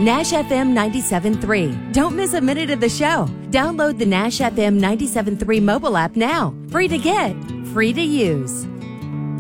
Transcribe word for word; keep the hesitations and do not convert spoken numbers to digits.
Nash F M ninety-seven point three. Don't miss a minute of the show. Download the Nash F M ninety-seven point three mobile app now. Free to get, free to use.